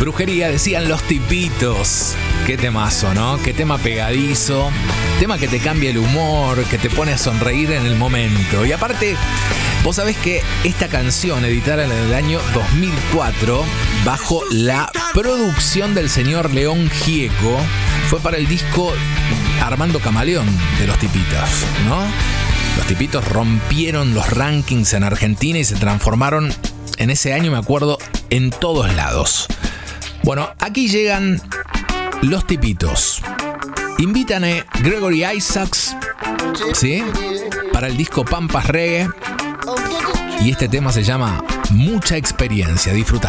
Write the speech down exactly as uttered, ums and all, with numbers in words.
Brujería, decían Los Tipitos. Qué temazo, ¿no? Qué tema pegadizo. Tema que te cambia el humor, que te pone a sonreír en el momento. Y aparte, vos sabés que esta canción, editada en el año dos mil cuatro, bajo la producción del señor León Gieco, fue para el disco Armando Camaleón de Los Tipitos, ¿no? Los Tipitos rompieron los rankings en Argentina y se transformaron en ese año, me acuerdo, en todos lados. Bueno, aquí llegan Los Tipitos. Invitan a Gregory Isaacs, ¿sí?, para el disco Pampas Reggae. Y este tema se llama Mucha Experiencia. Disfrutá.